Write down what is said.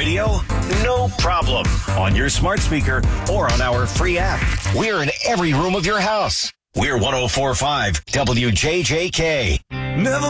radio? No problem. On your smart speaker or on our free app. We're in every room of your house. We're 104.5 WJJK. Never